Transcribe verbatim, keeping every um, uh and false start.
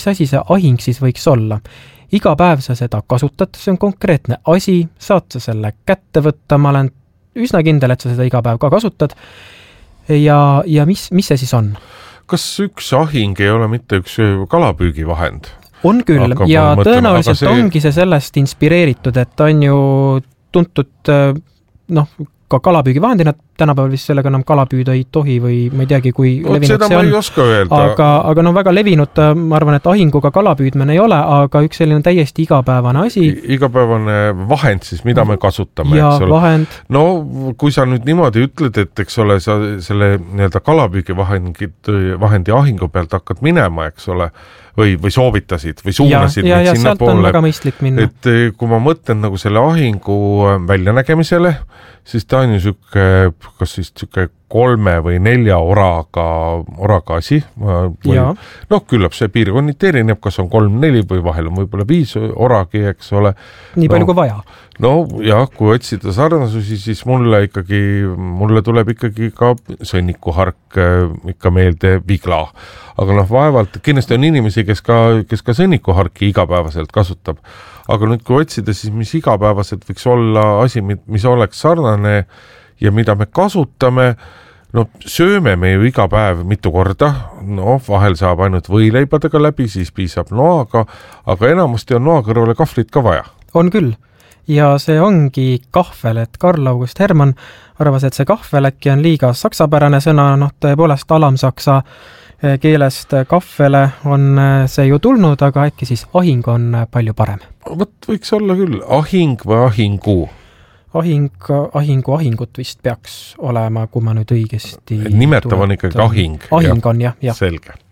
mis asi see ahing siis võiks olla? Iga päev sa seda kasutad, see on konkreetne asi, saad sa selle kätte võtta, ma olen üsna kindel, et sa seda iga päev ka kasutad. Ja, ja mis, mis see siis on? Kas üks ahing ei ole mitte üks kalapüügivahend? On küll Hakkab ja mõtlema, tõenäoliselt see... ongi see sellest inspireeritud, et on ju tuntud noh, ka kalapüügivahendina, tänapäeval vist sellega enam kalapüüda ei tohi või ma ei teagi, kui Oot, levinud see on. Aga, aga no väga levinud, ma arvan, et ahinguga kalapüüdmine ei ole, aga üks selline täiesti igapäevane asi. I igapäevane vahend siis, mida me kasutame. Ja vahend. No, kui sa nüüd niimoodi ütled, et eks ole, sa selle nii-öelda kalapüügivahendi ahingu pealt hakkad minema, eks ole, või, või soovitasid või suunasid ja, ja, ja sinna sealt poole. On väga mõistlik minna. Et kui ma mõtlen nagu selle ahingu väljanägemisele, siis ta on ju süke, kas siis süke kolme või nelja oraga, oraga asi. Või, noh, küllap see piirkonniti erineb, kas on kolm, neli või vahel on võib-olla viis oragi, eks ole. Nii palju no, kui vaja. No jah, kui otsida sarnasusi, siis mulle ikkagi, mulle tuleb ikkagi ka sõnnikuhark ikka meelde vigla. Aga noh, vaevalt, kindlasti on inimesi, kes ka, kes ka sõnnikuharki igapäevaselt kasutab. Aga nüüd, kui otsida, siis mis igapäevaselt võiks olla asi, mis oleks sarnane ja mida me kasutame, no sööme me ju iga päev mitu korda, no vahel saab ainult võileibadega läbi, siis piisab noaga, aga enamasti on noa kõrvale kahvlit ka vaja. On küll. Ja see ongi kahvel, et Karl August Hermann arvas, et see kahvel äkki on liiga saksapärane sõna, noh tõepoolest alamsaksa keelest kahvele on see ju tulnud, aga äkki siis ahing on palju parem. Võt võiks olla küll, ahing või ahingu? Ahing, ahingu, ahingut vist peaks olema, kui ma nüüd õigesti... Nimetav on ikkagi ahing. Ahing on, jah, jah. Selge.